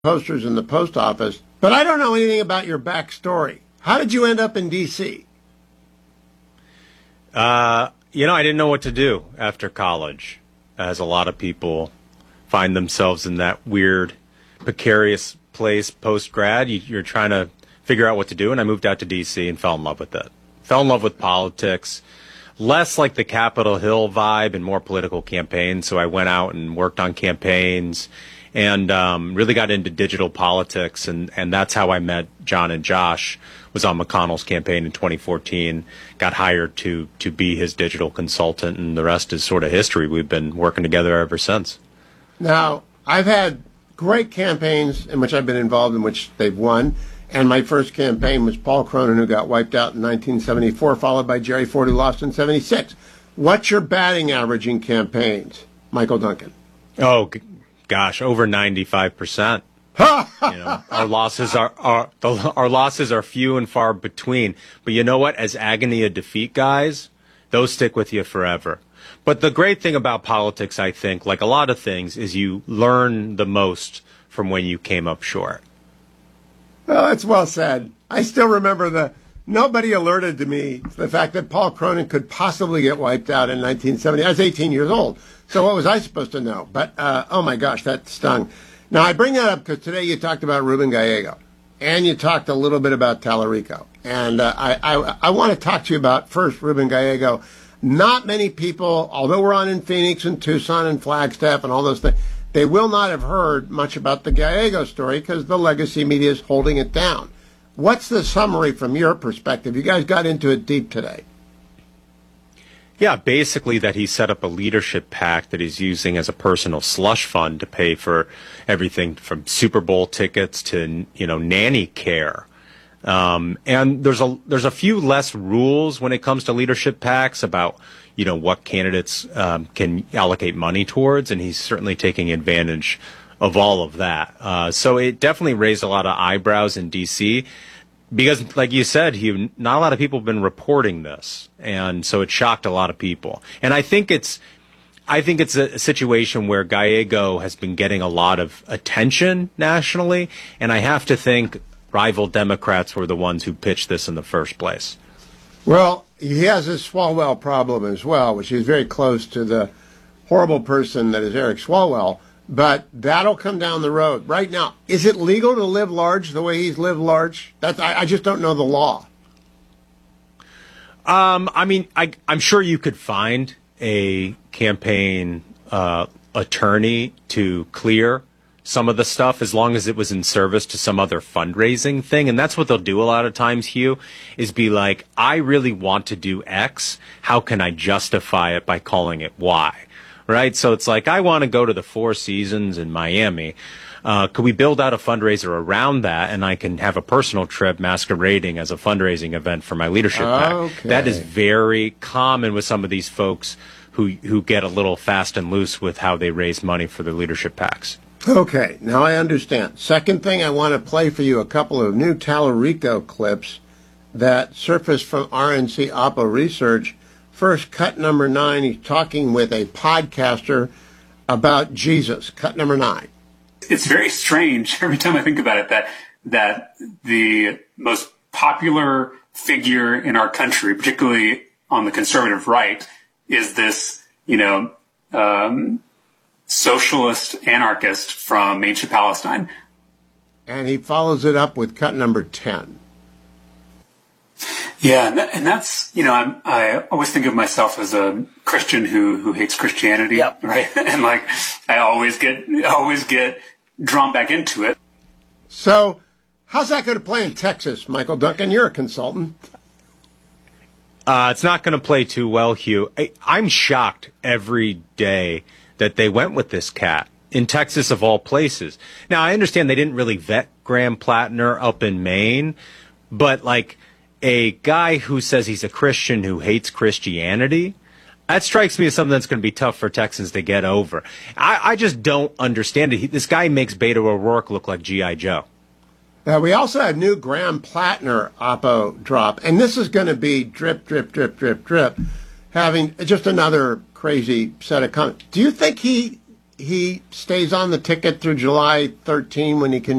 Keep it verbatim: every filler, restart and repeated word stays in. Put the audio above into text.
posters in the post office, but I don't know anything about your backstory. How did you end up in D C? Uh, you know, I didn't know what to do after college, as a lot of people find themselves in that weird, precarious place post-grad. You, you're trying to figure out what to do, and I moved out to D C and fell in love with it. Fell in love with politics, less like the Capitol Hill vibe and more political campaigns. So I went out and worked on campaigns and um, really got into digital politics, and, and that's how I met John and Josh. Was on McConnell's campaign in twenty fourteen, got hired to to be his digital consultant, and the rest is sort of history. We've been working together ever since. Now, I've had great campaigns in which I've been involved in which they've won, and my first campaign was Paul Cronin, who got wiped out in nineteen seventy-four, followed by Jerry Ford, who lost in seventy-six. What's your batting average in campaigns, Michael Duncan? Oh, g- gosh, over ninety-five percent. You know, our losses are, are the, our losses are few and far between. But you know what? As agony of defeat guys, those stick with you forever. But the great thing about politics, I think, like a lot of things, is you learn the most from when you came up short. Well, that's well said. I still remember the nobody alerted to me to the fact that Paul Cronin could possibly get wiped out in nineteen seventy. I was eighteen years old, so what was I supposed to know? But uh, oh my gosh, that stung. Now, I bring that up because today you talked about Ruben Gallego, and you talked a little bit about Tallarico. And uh, I, I, I want to talk to you about, first, Ruben Gallego. Not many people, although we're on in Phoenix and Tucson and Flagstaff and all those things, they will not have heard much about the Gallego story because the legacy media is holding it down. What's the summary from your perspective? You guys got into it deep today. Yeah, basically that he set up a leadership PAC that he's using as a personal slush fund to pay for everything from Super Bowl tickets to, you know, nanny care. Um, and there's a there's a few less rules when it comes to leadership PACs about, you know, what candidates um, can allocate money towards, and he's certainly taking advantage of all of that. Uh, so it definitely raised a lot of eyebrows in D C because, like you said, he, not a lot of people have been reporting this, and so it shocked a lot of people. And I think it's, I think it's a situation where Gallego has been getting a lot of attention nationally, and I have to think rival Democrats were the ones who pitched this in the first place. Well, he has a Swalwell problem as well, which is very close to the horrible person that is Eric Swalwell. But that'll come down the road. Right now, is it legal to live large the way he's lived large? That's I, I just don't know the law. Um, I mean, I, I'm sure you could find a campaign uh, attorney to clear some of the stuff as long as it was in service to some other fundraising thing. And that's what they'll do a lot of times, Hugh, is be like, I really want to do X. How can I justify it by calling it Y? Right? So it's like, I want to go to the Four Seasons in Miami. Uh, could we build out a fundraiser around that, and I can have a personal trip masquerading as a fundraising event for my leadership PAC? Okay. That is very common with some of these folks who who get a little fast and loose with how they raise money for their leadership PACs. Okay, now I understand. Second thing, I want to play for you a couple of new Tallarico clips that surfaced from R N C Oppo Research. First, cut number nine, he's talking with a podcaster about Jesus. Cut number nine. It's very strange every time I think about it that that the most popular figure in our country, particularly on the conservative right, is this, you know, um, socialist anarchist from ancient Palestine. And he follows it up with cut number ten. Yeah, and, that, and that's, you know, I'm, I always think of myself as a Christian who who hates Christianity, yep. right? And like, I always get always get drawn back into it. So, how's that going to play in Texas, Michael Duncan? You're a consultant. Uh, it's not going to play too well, Hugh. I, I'm shocked every day that they went with this cat in Texas of all places. Now, I understand they didn't really vet Graham Plattner up in Maine, but like a guy who says he's a Christian who hates Christianity, that strikes me as something that's going to be tough for Texans to get over. I, I just don't understand it. He, this guy makes Beto O'Rourke look like G I. Joe. Uh, we also had new Graham Plattner Oppo drop, and this is going to be drip, drip, drip, drip, drip, having just another crazy set of comments. Do you think he he stays on the ticket through July thirteenth when he can